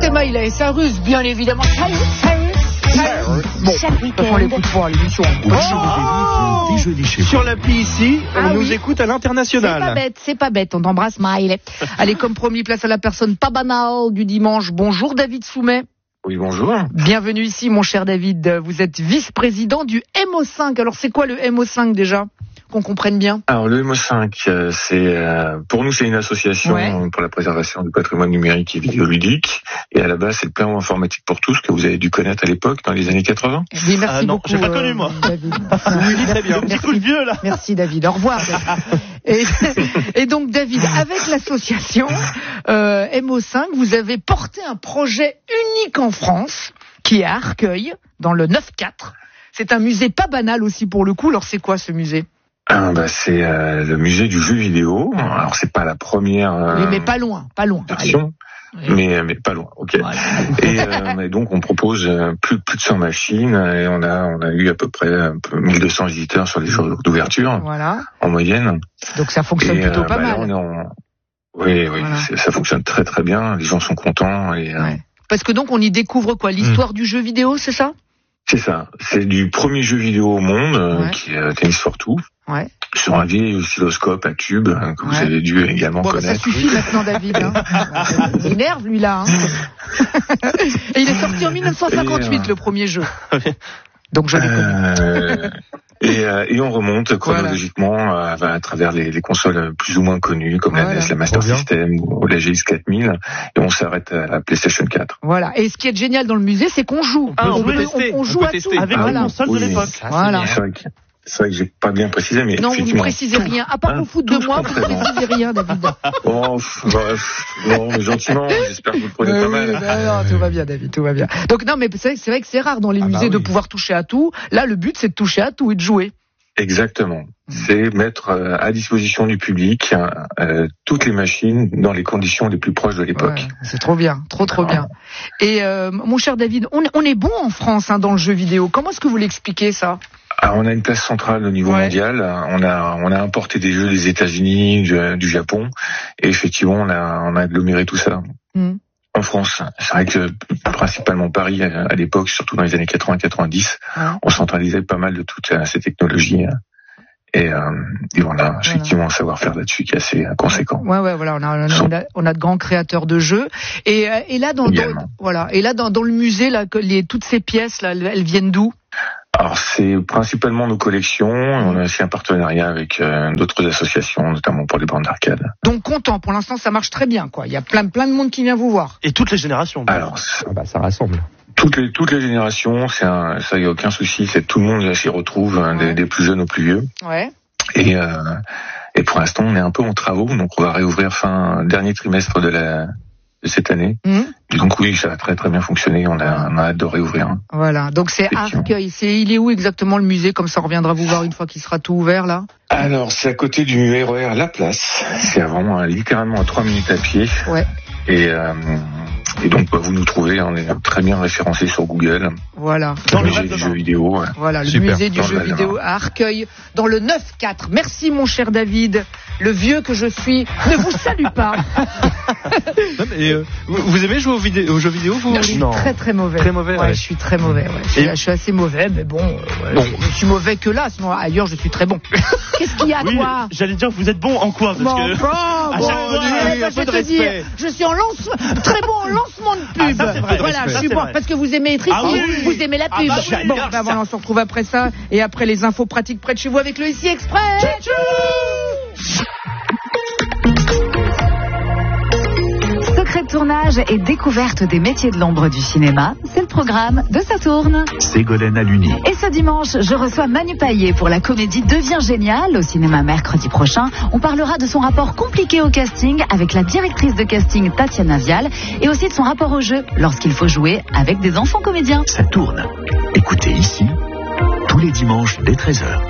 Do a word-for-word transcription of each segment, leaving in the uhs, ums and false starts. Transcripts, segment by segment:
c'était Miley Cyrus, bien évidemment. Cyrus, Cyrus, Cyrus. Bon, on l'écoute pas à l'émission. Oh sur l'appli ici, on ah nous oui. écoute à l'international. C'est pas bête, c'est pas bête. On embrasse Miley. Allez, comme promis, place à la personne pas banale du dimanche. Bonjour David Soumet. Oui, bonjour. Bienvenue ici, mon cher David. Vous êtes vice-président du M O cinq. Alors, c'est quoi le M O cinq déjà ? Qu'on comprenne bien. Alors le M O cinq, euh, c'est euh, pour nous c'est une association ouais. pour la préservation du patrimoine numérique et vidéoludique. Et à la base c'est le plan informatique pour tous que vous avez dû connaître à l'époque dans les années quatre-vingts. Oui, merci ah non, beaucoup. j'ai pas connu moi. David. Oui, très bien. Un petit coup de vieux là. Merci David. Au revoir. et, et donc David, avec l'association euh, M O cinq, vous avez porté un projet unique en France qui est à Arcueil, dans le neuf quatre. C'est un musée pas banal aussi pour le coup. Alors c'est quoi ce musée ? Ah, bah, c'est euh, le musée du jeu vidéo. Alors c'est pas la première euh, mais, mais pas loin, pas loin. version, Allez. mais mais pas loin. Ok. Voilà. Et, euh, et donc on propose euh, plus plus de cent machines et on a on a eu à peu près un peu mille deux cents visiteurs sur les jours d'ouverture Voilà. en moyenne. Donc ça fonctionne et, plutôt euh, pas bah, mal. Là, on est en... Oui, oui, Voilà. ça fonctionne très très bien. Les gens sont contents et. Euh, Ouais. Parce que donc on y découvre quoi ? L'histoire mmh. du jeu vidéo, c'est ça ? C'est ça. C'est du premier jeu vidéo au monde, ouais. euh, qui est euh, Tennis for Two. Ouais. Sur un vieil oscilloscope à tube hein, que ouais. vous avez dû également bon, connaître. Bah, ça suffit maintenant, David. Hein. Il énerve lui là. Hein. Et il est sorti en dix-neuf cent cinquante-huit et, euh... le premier jeu. Donc je l'ai euh... connu. Et, euh, et on remonte chronologiquement voilà. à, à travers les, les consoles plus ou moins connues comme voilà. la N E S, la Master System ou la G X quatre mille, et on s'arrête à la PlayStation quatre. Voilà. Et ce qui est génial dans le musée, c'est qu'on joue. Ah, on, on, peut peut, tester. on, on joue on à tester. tout Avec ah, les voilà. consoles oui, de l'époque. Ça, voilà. C'est vrai que c'est vrai que j'ai pas bien précisé, mais non, effectivement. vous ne précisez rien. À part qu'on fout de moi, vous ne précisez rien, David. Bon, bref, bon, mais gentiment, j'espère que vous le prenez euh, pas mal. Oui, bah, non, tout va bien, David, tout va bien. Donc non, mais c'est vrai, c'est vrai que c'est rare dans les ah musées bah oui. de pouvoir toucher à tout. Là, le but, c'est de toucher à tout et de jouer. Exactement. C'est mettre euh, à disposition du public euh, toutes les machines dans les conditions les plus proches de l'époque. Ouais, c'est trop bien, trop trop bien. Et euh, mon cher David, on, on est bon en France hein, dans le jeu vidéo. Comment est-ce que vous l'expliquez ça ? Alors, on a une place centrale au niveau ouais. mondial. On a on a importé des jeux des États-Unis, du, du Japon, et effectivement on a on a aggloméré tout ça. Mm. En France, c'est vrai que principalement Paris à l'époque, surtout dans les années quatre-vingts quatre-vingt-dix, ouais. on centralisait pas mal de toutes ces technologies. Et, euh, et on a effectivement voilà. un savoir-faire là-dessus qui est assez conséquent. Ouais, ouais, voilà, on a, on a, on a de grands créateurs de jeux. Et, et là, dans, dans voilà, et là, dans, dans le musée, là, les, toutes ces pièces, là, elles viennent d'où ? Alors c'est principalement nos collections. On a aussi un partenariat avec euh, d'autres associations, notamment pour les bandes d'arcade. Donc content. Pour l'instant, ça marche très bien, quoi. Il y a plein, plein de monde qui vient vous voir. Et toutes les générations. Alors, ah bah ça rassemble. Toutes les toutes les générations, c'est un, ça y a aucun souci. C'est tout le monde s'y retrouve, ouais. des, des plus jeunes aux plus vieux. Ouais. Et euh, et pour l'instant, on est un peu en travaux, donc on va réouvrir fin dernier trimestre de la de cette année. Mmh. Donc oui, ça a très très bien fonctionné. On a, on a hâte de réouvrir. Voilà. Donc c'est Arcueil. C'est il est où exactement le musée ? Comme ça, on reviendra vous voir une fois qu'il sera tout ouvert là. Alors c'est à côté du R E R La Place. C'est vraiment littéralement à trois minutes à pied. Ouais. Et euh, et donc bah, vous nous trouvez. On est très bien référencé sur Google. Voilà. Dans le musée du jeu vidéo. Ouais. Voilà, le Super. musée du dans jeu vidéo à Arcueil, dans le neuf quatre. Merci mon cher David. Le vieux que je suis ne vous salue pas. Non, mais, euh, vous, vous aimez jouer aux, vidé- aux jeux vidéo vous ? Non, je suis non. très très mauvais. Très mauvais. Ouais, ouais. je suis très mauvais. Ouais. Je, suis, je suis assez mauvais, mais bon, euh, ouais, bon. Je, je suis mauvais que là. Sinon ailleurs, je suis très bon. Qu'est-ce qu'il y a oui, toi ? J'allais dire, vous êtes bon en quoi ? Parce bon, que bon, à bon, chaque fois, ouais, bah, un je peu vais de te respect. dire, je suis en lance, très bon en lancement de pub. Ah, ça, c'est vrai, voilà, je suis ça, bon vrai. parce que vous aimez Tristan, ah, oui. vous aimez la pub. Ah, bah, bon, bah, voilà, on se retrouve après ça et après les infos pratiques près de chez vous avec le Ici Express. Secret de tournage et découverte des métiers de l'ombre du cinéma, c'est le programme de Ça tourne. Ségolène Aluni. Et ce dimanche, je reçois Manu Payet pour la comédie Devient génial au cinéma mercredi prochain. On parlera de son rapport compliqué au casting avec la directrice de casting Tatiana Vial et aussi de son rapport au jeu lorsqu'il faut jouer avec des enfants comédiens. Ça tourne. Écoutez ici, tous les dimanches dès treize heures.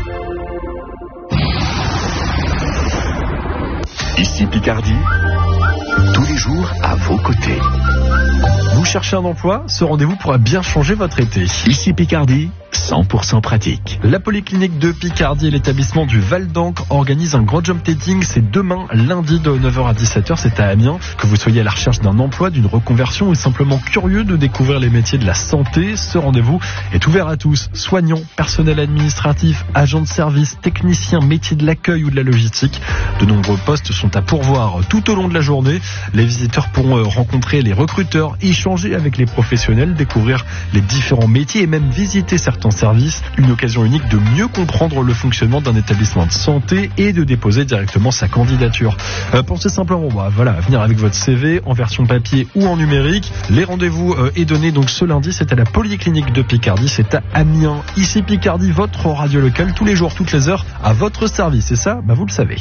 Ici Picardie, tous les jours à vos côtés. Vous cherchez un emploi ? Ce rendez-vous pourra bien changer votre été. Ici Picardie, cent pour cent pratique. La polyclinique de Picardie et l'établissement du Val d'Ancre organisent un gros job dating. C'est demain, lundi de neuf heures à dix-sept heures. C'est à Amiens. Que vous soyez à la recherche d'un emploi, d'une reconversion ou simplement curieux de découvrir les métiers de la santé, ce rendez-vous est ouvert à tous. Soignants, personnel administratif, agents de service, techniciens, métiers de l'accueil ou de la logistique. De nombreux postes sont à pourvoir tout au long de la journée. Les visiteurs pourront rencontrer les recruteurs, échanger avec les professionnels, découvrir les différents métiers et même visiter certains services. Une occasion unique de mieux comprendre le fonctionnement d'un établissement de santé et de déposer directement sa candidature. Euh, pensez simplement bah, voilà, à venir avec votre C V en version papier ou en numérique. Les rendez-vous euh, est donné donc ce lundi, c'est à la polyclinique de Picardie, c'est à Amiens. Ici Picardie, votre radio locale, tous les jours, toutes les heures, à votre service. Et ça, bah, vous le savez.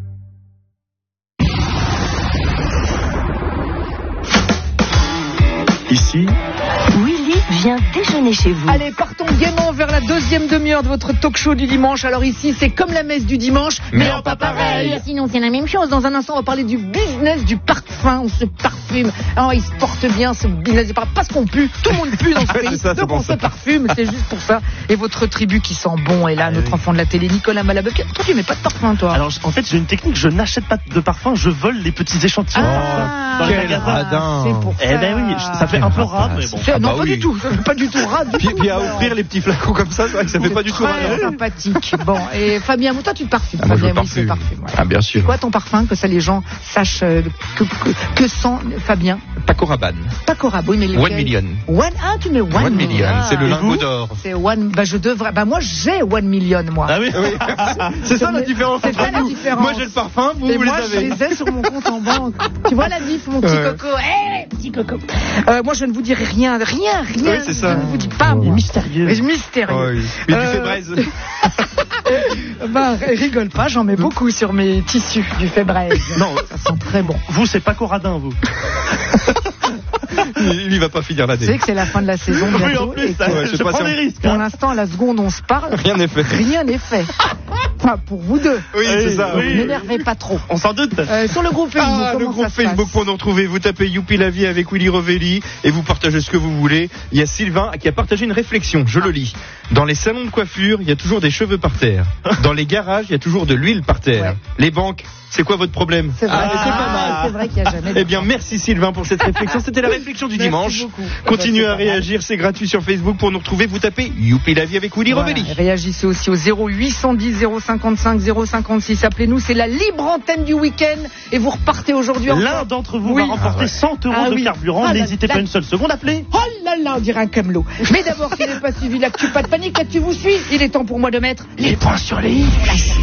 Ici, Willy vient déjeuner chez vous. Allez, partons gaiement vers la deuxième demi-heure de votre talk show du dimanche. Alors ici, c'est comme la messe du dimanche, mais, mais en pas pareil. pareil. Sinon, c'est la même chose. Dans un instant, on va parler du business du parfum. On se parfume. Alors, il se porte bien, ce business du parfum. Parce qu'on pue. Tout le monde pue dans ce pays. ça, Donc, on se parfume. C'est juste pour ça. Et votre tribu qui sent bon est là, ah, notre oui. enfant de la télé, Nicolas Malabeuf. Toi, tu mets pas de parfum, toi? Alors, en fait, j'ai une technique. Je n'achète pas de parfum. Je vole les petits échantillons. Ah, dans les magasins. C'est pour ça. Eh ben oui, ça fait un peu rare, mais bon. Ah, non, bah pas oui. du tout. Ça fait pas du tout rare. Puis, puis à offrir les petits flacons comme ça, c'est vrai que ça fait pas du tout mal. Très sympathique. Bon, et Fabien, toi, tu te parfumes. Ah, moi, je oui, parfume. parfume ouais. Ah, bien sûr. C'est quoi ton parfum, que ça les gens sachent euh, que, que, que sent Fabien? Paco Rabanne. Paco Rabanne, oui, mais les One Million. One, ah, tu mets One, one Million. Ah, c'est le lingot d'or. C'est One, bah je devrais, bah moi j'ai One Million, moi. Ah oui, oui. C'est ça la différence. C'est ça la différence. Moi j'ai le parfum, vous, et vous moi, les avez. je les ai sur mon compte en banque. Tu vois la diff, mon petit ouais. coco. Eh, hey, petit coco. Euh, moi je ne vous dirai rien, rien, rien. Oui, c'est ça. Je ne vous dis pas, moi. Mystérieux. Mais mystérieux. Oh, oui. Mais euh... du Fébraise. Bah, rigole pas, j'en mets beaucoup sur mes tissus du Fébraise. Non, ça sent très bon. Vous, c'est pas Coradin, vous. Il, il va pas finir l'année. Tu sais que c'est la fin de la saison bientôt. Oui, en plus, ça, ouais, je, je prends des risques. Pour hein. l'instant, à la seconde on se parle, rien n'est fait. Rien n'est fait. Enfin, pour vous deux. Oui, oui c'est ça. Donc, Oui. n'énervez pas trop. On s'en doute. Euh, sur le groupe Facebook, ah, comment le groupe ça se Facebook passe pour nous retrouver, vous tapez Youpi la vie avec Willy Revelli et vous partagez ce que vous voulez. Il y a Sylvain qui a partagé une réflexion, je le lis. Dans les salons de coiffure, il y a toujours des cheveux par terre. Dans les garages, il y a toujours de l'huile par terre. Ouais. Les banques, c'est quoi votre problème? C'est vrai, ah, c'est pas mal. C'est vrai qu'il n'y a jamais de... Eh bien, merci Sylvain pour cette réflexion. C'était la réflexion du merci dimanche. Beaucoup. Continuez bah, à réagir, c'est gratuit sur Facebook pour nous retrouver. Vous tapez Youpi la vie avec Willy voilà. Revelli. Réagissez aussi au zéro huit cent dix zéro cinquante-cinq zéro cinquante-six. Appelez-nous, c'est la libre antenne du week-end et vous repartez aujourd'hui. L'un d'entre vous oui. va remporter ah ouais. cent euros ah de oui. carburant. Ah N'hésitez pas une seule seconde, appelez. Oh là là, on dirait un camelot. Mais d'abord, s'il n'est pas suivi l'actu, pas de panique, l'actu vous suit. Il est temps pour moi de mettre les points sur les i.